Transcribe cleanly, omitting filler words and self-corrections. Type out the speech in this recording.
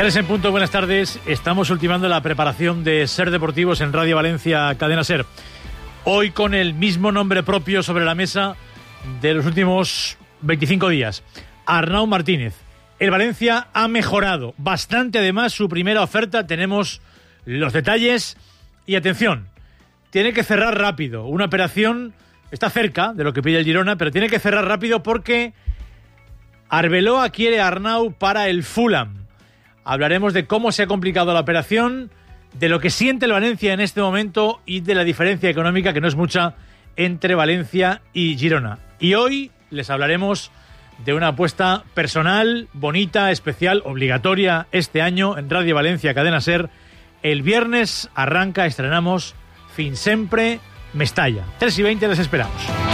3 en punto, buenas tardes. Estamos ultimando la preparación de Ser Deportivos en Radio Valencia, Cadena Ser. Hoy con el mismo nombre propio sobre la mesa de los últimos 25 días. Arnau Martínez. El Valencia ha mejorado bastante, además, su primera oferta. Tenemos los detalles y atención, tiene que cerrar rápido. Una operación está cerca de lo que pide el Girona, pero tiene que cerrar rápido porque Arbeloa quiere a Arnau para el Fulham. Hablaremos de cómo se ha complicado la operación, de lo que siente el Valencia en este momento y de la diferencia económica, que no es mucha, entre Valencia y Girona. Y hoy les hablaremos de una apuesta personal, bonita, especial, obligatoria este año en Radio Valencia, Cadena Ser. El viernes estrenamos Fin Sempre Mestalla. 3:20 les esperamos.